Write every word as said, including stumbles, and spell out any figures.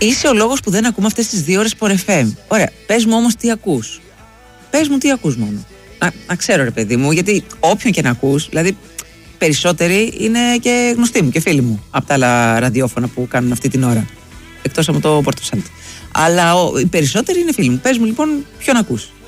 Είσαι ο λόγος που δεν ακούμε αυτές τις δύο ώρες Sport εφ εμ. Ωραία, πες μου όμως τι ακούς. Πες μου τι ακούς μόνο. Να, να ξέρω ρε παιδί μου, γιατί όποιον και να ακούς, δηλαδή περισσότεροι είναι και γνωστοί μου και φίλοι μου από τα άλλα ραδιόφωνα που κάνουν αυτή την ώρα. Εκτός από το Πορτοσάλτη. Αλλά ο, οι περισσότεροι είναι φίλοι μου. Πες μου λοιπόν ποιον ακούς.